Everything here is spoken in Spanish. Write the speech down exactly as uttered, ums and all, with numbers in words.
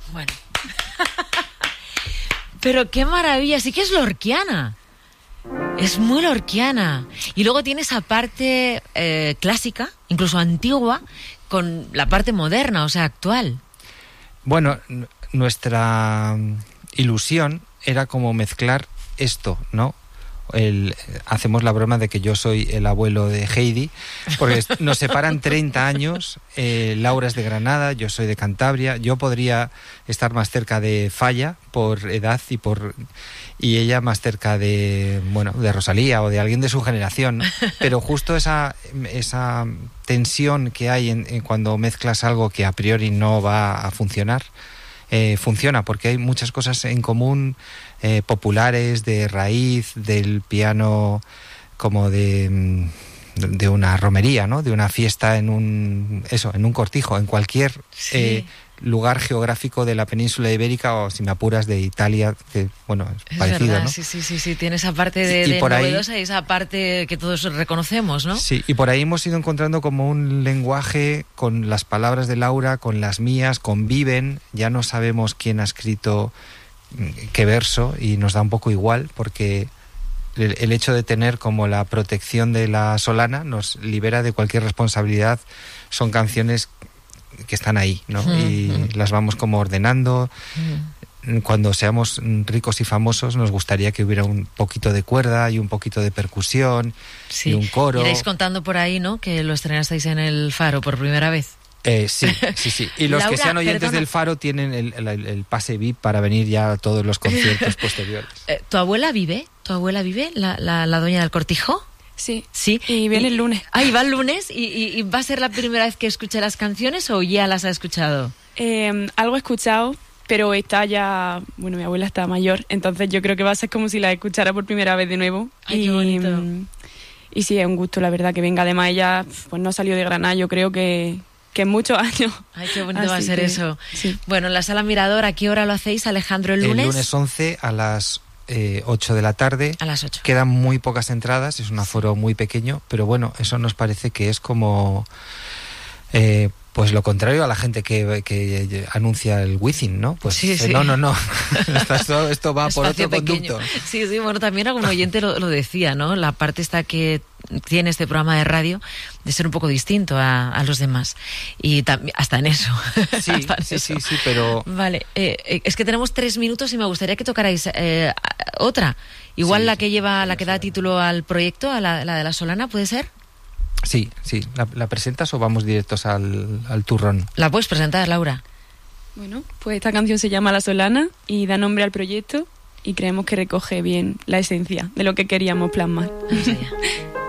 Bueno. Pero qué maravilla, sí que es lorquiana. Es muy lorquiana. Y luego tiene esa parte eh, clásica, incluso antigua, con la parte moderna, o sea, actual. Bueno, n- nuestra ilusión era como mezclar esto, ¿no? El, hacemos la broma de que yo soy el abuelo de Heidi, porque nos separan treinta años. eh, Laura es de Granada, yo soy de Cantabria. Yo podría estar más cerca de Falla por edad y por y ella más cerca de bueno de Rosalía o de alguien de su generación, ¿no? Pero justo esa esa tensión que hay en, en cuando mezclas algo que a priori no va a funcionar, eh, funciona porque hay muchas cosas en común. Eh, populares, de raíz, del piano como de, de una romería, ¿no? De una fiesta en un eso, en un cortijo, en cualquier Sí. eh, lugar geográfico de la península ibérica o, si me apuras, de Italia, que bueno, es, Es parecido, verdad, ¿no? sí, sí, sí, sí, tiene esa parte de, Y de por ahí- novedosa y esa parte que todos reconocemos, ¿no? Sí, y por ahí hemos ido encontrando como un lenguaje con las palabras de Laura, con las mías, conviven, ya no sabemos quién ha escrito qué verso y nos da un poco igual porque el, el hecho de tener como la protección de la Solana nos libera de cualquier responsabilidad. Son canciones que están ahí, ¿no? Mm, Y mm. las vamos como ordenando. Mm. Cuando seamos ricos y famosos nos gustaría que hubiera un poquito de cuerda y un poquito de percusión Sí. y un coro. Iréis contando por ahí, ¿no? Que lo estrenasteis en el Faro por primera vez. Eh, sí, sí, sí. Y los Laura, que sean oyentes perdona. del Faro tienen el, el, el pase V I P para venir ya a todos los conciertos posteriores. Eh, ¿Tu abuela vive? ¿Tu abuela vive? ¿La, la, la doña del Cortijo? Sí. Sí. Y viene el lunes. Ah, y va el lunes. ¿Y, y, y va a ser la primera vez que escuche las canciones o ya las ha escuchado? Eh, algo he escuchado, pero está ya... Bueno, mi abuela está mayor, entonces yo creo que va a ser como si la escuchara por primera vez de nuevo. Ay, y, qué bonito. mm, Y sí, es un gusto, la verdad, que venga. Además, ella pues no salió de Granada, yo creo que, que en muchos años. Ay, qué bonito va a Así ser que, eso. sí. Bueno, en la Sala Mirador, ¿a qué hora lo hacéis, Alejandro, el lunes? El lunes once a las eh, ocho de la tarde. A las ocho. Quedan muy pocas entradas, es un aforo muy pequeño, pero bueno, eso nos parece que es como... Eh, pues lo contrario a la gente que, que anuncia el Wizzing, ¿no? Pues Sí, eh, sí. no, no, no. esto, esto va por Espacio otro pequeño. conducto. Sí, sí, bueno, también algún oyente lo, lo decía, ¿no? La parte esta que tiene este programa de radio de ser un poco distinto a, a los demás. Y tam- hasta en eso. Sí, Hasta en sí, eso. sí, sí, pero... Vale, eh, eh, es que tenemos tres minutos y me gustaría que tocarais eh, otra. Igual Sí, la sí, que lleva, la la que da Solana. título al proyecto, a la, la de la Solana, ¿puede ser? Sí, sí. ¿La, la presentas o vamos directos al, al turrón? La puedes presentar, Laura. Bueno, pues esta canción se llama La Solana y da nombre al proyecto y creemos que recoge bien la esencia de lo que queríamos plasmar. Vamos allá.